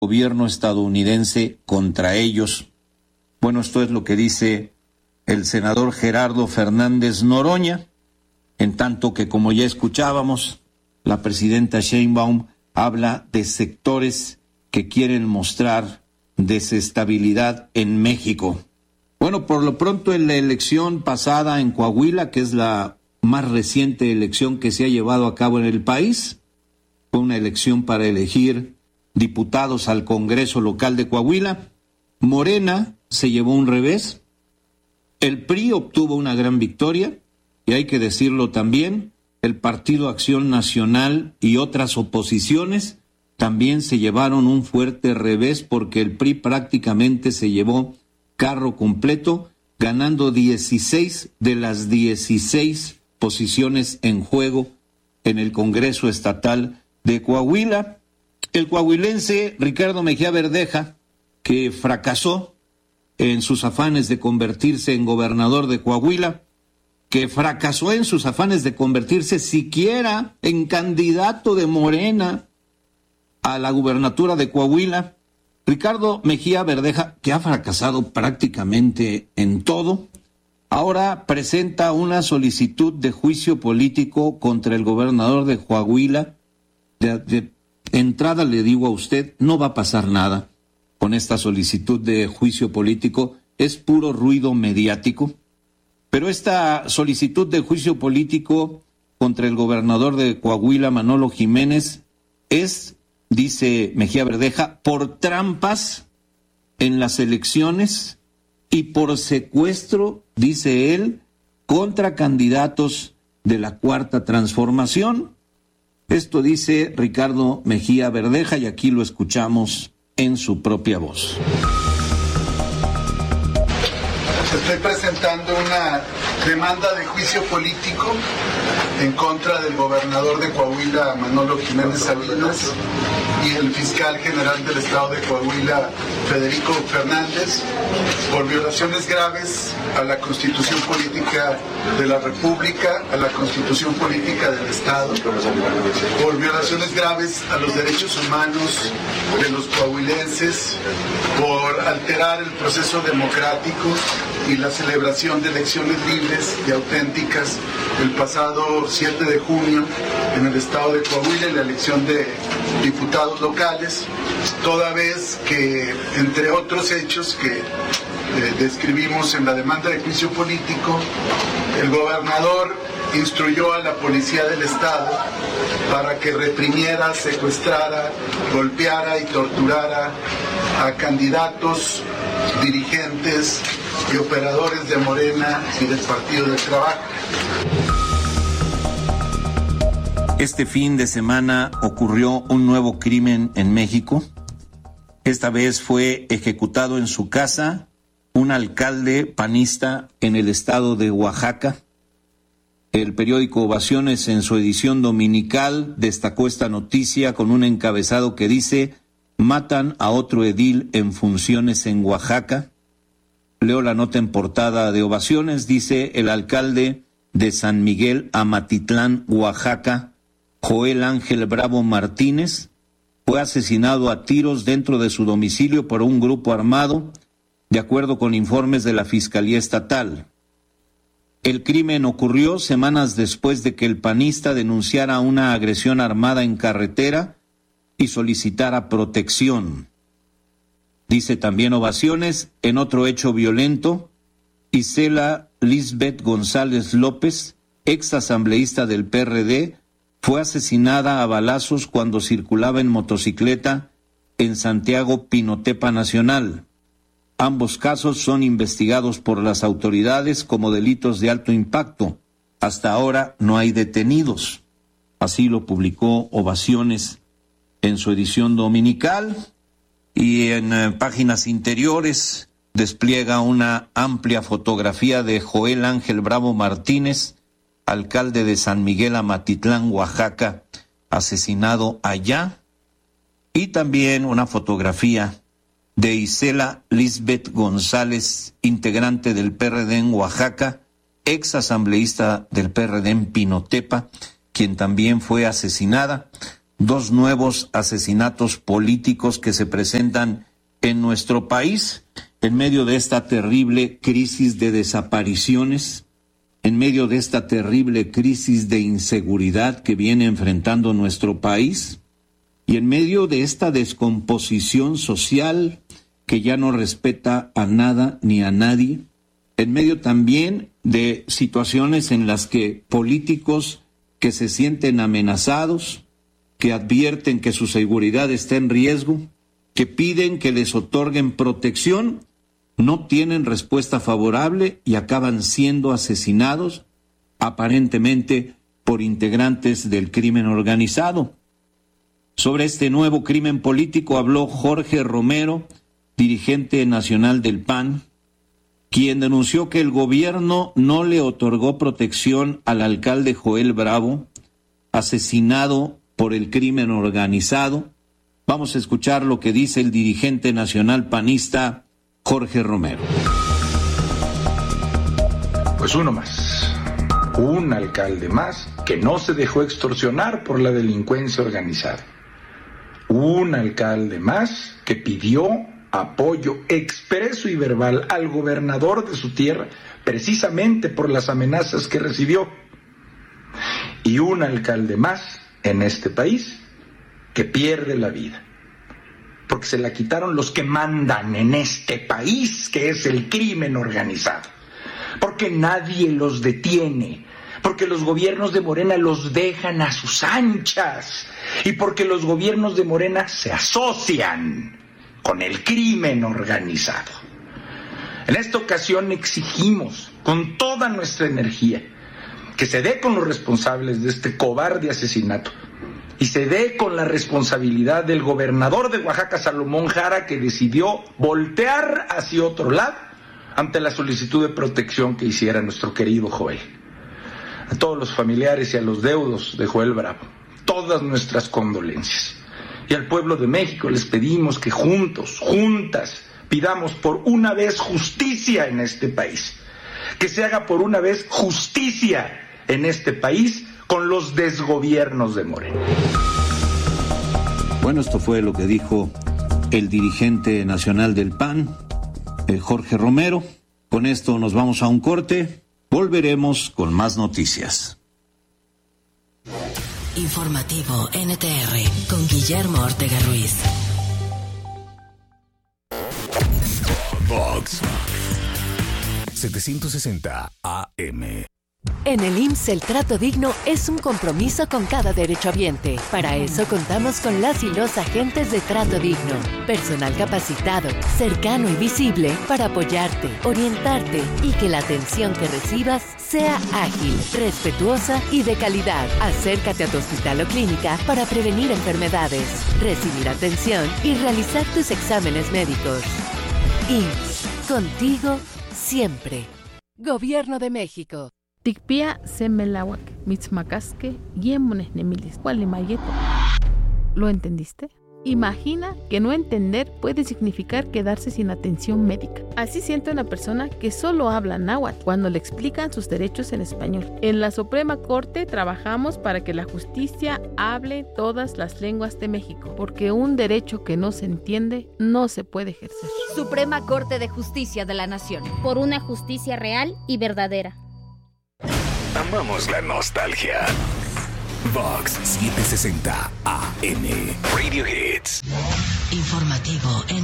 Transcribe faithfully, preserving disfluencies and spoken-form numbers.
gobierno estadounidense contra ellos. Bueno, esto es lo que dice el senador Gerardo Fernández Noroña, en tanto que, como ya escuchábamos, la presidenta Sheinbaum habla de sectores que quieren mostrar desestabilidad en México. Bueno, por lo pronto en la elección pasada en Coahuila, que es la más reciente elección que se ha llevado a cabo en el país, fue una elección para elegir diputados al Congreso local de Coahuila. Morena se llevó un revés, el P R I obtuvo una gran victoria, y hay que decirlo también, el Partido Acción Nacional y otras oposiciones también se llevaron un fuerte revés, porque el P R I prácticamente se llevó carro completo, ganando dieciséis de las dieciséis posiciones en juego en el Congreso Estatal de Coahuila. El coahuilense Ricardo Mejía Verdeja, que fracasó en sus afanes de convertirse en gobernador de Coahuila, que fracasó en sus afanes de convertirse siquiera en candidato de Morena a la gubernatura de Coahuila. Ricardo Mejía Verdeja, que ha fracasado prácticamente en todo, ahora presenta una solicitud de juicio político contra el gobernador de Coahuila. De, de entrada le digo a usted, no va a pasar nada con esta solicitud de juicio político, es puro ruido mediático. Pero esta solicitud de juicio político contra el gobernador de Coahuila, Manolo Jiménez, es, dice Mejía Verdeja, por trampas en las elecciones y por secuestro, dice él, contra candidatos de la Cuarta Transformación. Esto dice Ricardo Mejía Verdeja, y aquí lo escuchamos en su propia voz. Estoy presentando una demanda de juicio político en contra del gobernador de Coahuila, Manolo Jiménez Salinas, y el fiscal general del estado de Coahuila, Federico Fernández, por violaciones graves a la Constitución Política de la República, a la Constitución Política del Estado, por violaciones graves a los derechos humanos de los coahuilenses, por alterar el proceso democrático y la celebración de elecciones libres y auténticas el pasado siete de junio en el estado de Coahuila, en la elección de diputados locales, toda vez que, entre otros hechos que eh, describimos en la demanda de juicio político, el gobernador instruyó a la policía del estado para que reprimiera, secuestrara, golpeara y torturara a candidatos, dirigentes y operadores de Morena y del Partido del Trabajo. Este fin de semana ocurrió un nuevo crimen en México. Esta vez fue ejecutado en su casa un alcalde panista en el estado de Oaxaca. El periódico Ovaciones, en su edición dominical, destacó esta noticia con un encabezado que dice: matan a otro edil en funciones en Oaxaca. Leo la nota en portada de Ovaciones, dice: el alcalde de San Miguel Amatitlán, Oaxaca, Joel Ángel Bravo Martínez, fue asesinado a tiros dentro de su domicilio por un grupo armado, de acuerdo con informes de la Fiscalía Estatal. El crimen ocurrió semanas después de que el panista denunciara una agresión armada en carretera y solicitara protección. Dice también Ovaciones, en otro hecho violento, Isela Lisbeth González López, ex asambleísta del P R D, fue asesinada a balazos cuando circulaba en motocicleta en Santiago Pinotepa Nacional. Ambos casos son investigados por las autoridades como delitos de alto impacto. Hasta ahora no hay detenidos. Así lo publicó Ovaciones en su edición dominical, y en eh, páginas interiores despliega una amplia fotografía de Joel Ángel Bravo Martínez, alcalde de San Miguel Amatitlán, Oaxaca, asesinado allá, y también una fotografía de Isela Lisbeth González, integrante del P R D en Oaxaca, ex asambleísta del P R D en Pinotepa, quien también fue asesinada. dos nuevos asesinatos políticos que se presentan en nuestro país en medio de esta terrible crisis de desapariciones, en medio de esta terrible crisis de inseguridad que viene enfrentando nuestro país y en medio de esta descomposición social que ya no respeta a nada ni a nadie, en medio también de situaciones en las que políticos que se sienten amenazados, que advierten que su seguridad está en riesgo, que piden que les otorguen protección, no tienen respuesta favorable y acaban siendo asesinados, aparentemente por integrantes del crimen organizado. Sobre este nuevo crimen político habló Jorge Romero, dirigente nacional del P A N, quien denunció que el gobierno no le otorgó protección al alcalde Joel Bravo, asesinado por el crimen organizado. Vamos a escuchar lo que dice el dirigente nacional panista Jorge Romero. Pues uno más, un alcalde más que no se dejó extorsionar por la delincuencia organizada. Un alcalde más que pidió apoyo expreso y verbal al gobernador de su tierra, precisamente por las amenazas que recibió. Y un alcalde más en este país que pierde la vida, porque se la quitaron los que mandan en este país, que es el crimen organizado, porque nadie los detiene, porque los gobiernos de Morena los dejan a sus anchas, y porque los gobiernos de Morena se asocian con el crimen organizado. En esta ocasión exigimos con toda nuestra energía que se dé con los responsables de este cobarde asesinato y se dé con la responsabilidad del gobernador de Oaxaca, Salomón Jara, que decidió voltear hacia otro lado ante la solicitud de protección que hiciera nuestro querido Joel. A todos los familiares y a los deudos de Joel Bravo, todas nuestras condolencias. Y al pueblo de México les pedimos que juntos, juntas, pidamos por una vez justicia en este país. Que se haga por una vez justicia en este país con los desgobiernos de Morena. Bueno, esto fue lo que dijo el dirigente nacional del P A N, eh, Jorge Romero. Con esto nos vamos a un corte. Volveremos con más noticias. Informativo N T R con Guillermo Ortega Ruiz. Vox setecientos sesenta A M. En el I M S S el trato digno es un compromiso con cada derechohabiente. Para eso contamos con las y los agentes de trato digno. Personal capacitado, cercano y visible para apoyarte, orientarte y que la atención que recibas sea ágil, respetuosa y de calidad. Acércate a tu hospital o clínica para prevenir enfermedades, recibir atención y realizar tus exámenes médicos. I M S S, contigo siempre. Gobierno de México. Tikpia semelawak, mitzmacasque, yemones nemilis, mayeto. ¿Lo entendiste? Imagina que no entender puede significar quedarse sin atención médica. Así siente una persona que solo habla náhuatl cuando le explican sus derechos en español. En la Suprema Corte trabajamos para que la justicia hable todas las lenguas de México, porque un derecho que no se entiende no se puede ejercer. Suprema Corte de Justicia de la Nación. Por una justicia real y verdadera. Amamos la nostalgia. Vox setecientos sesenta A M. Radio Hits. Informativo N